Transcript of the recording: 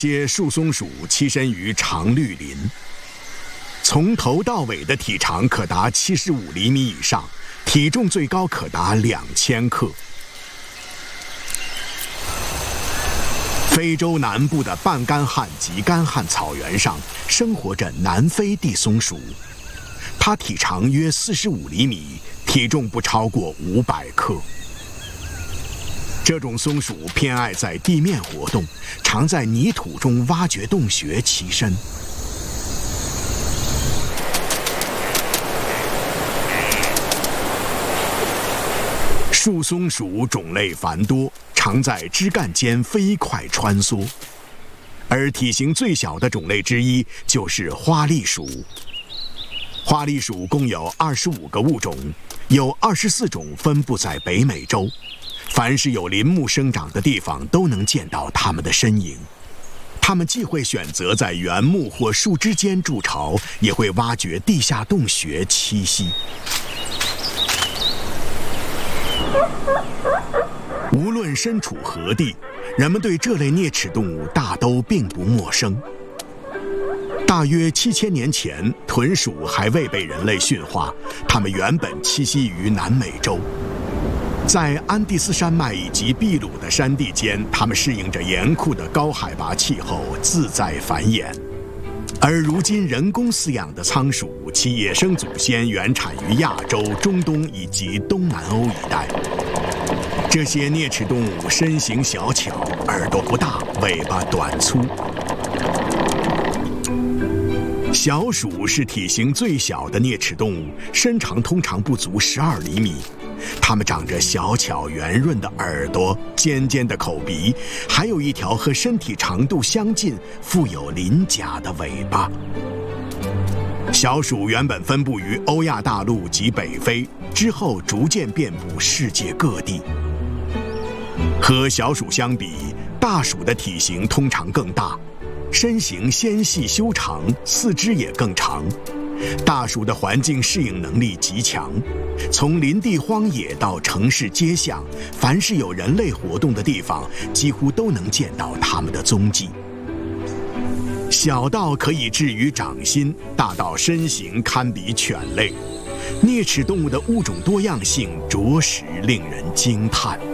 些树松鼠栖身于常绿林，从头到尾的体长可达75厘米以上，体重最高可达2000克。非洲南部的半干旱及干旱草原上生活着南非地松鼠，它体长约45厘米，体重不超过500克。这种松鼠偏爱在地面活动，常在泥土中挖掘洞穴栖身。树松鼠种类繁多，常在枝干间飞快穿梭，而体型最小的种类之一就是花栗鼠。花栗鼠共有25个物种，有24种分布在北美洲。凡是有林木生长的地方，都能见到它们的身影。它们既会选择在原木或树枝间筑巢，也会挖掘地下洞穴栖息。无论身处何地，人们对这类啮齿动物大都并不陌生。大约7000年前，豚鼠还未被人类驯化，它们原本栖息于南美洲。在安第斯山脉以及秘鲁的山地间，它们适应着严酷的高海拔气候，自在繁衍。而如今人工饲养的仓鼠，其野生祖先原产于亚洲、中东以及东南欧一带。这些啮齿动物身形小巧，耳朵不大，尾巴短粗。小鼠是体型最小的啮齿动物，身长通常不足12厘米。它们长着小巧圆润的耳朵、尖尖的口鼻，还有一条和身体长度相近、富有鳞甲的尾巴。小鼠原本分布于欧亚大陆及北非，之后逐渐遍布世界各地。和小鼠相比，大鼠的体型通常更大，身形纤细修长，四肢也更长。大鼠的环境适应能力极强，从林地荒野到城市街巷，凡是有人类活动的地方，几乎都能见到它们的踪迹。小到可以置于掌心，大到身形堪比犬类，啮齿动物的物种多样性着实令人惊叹。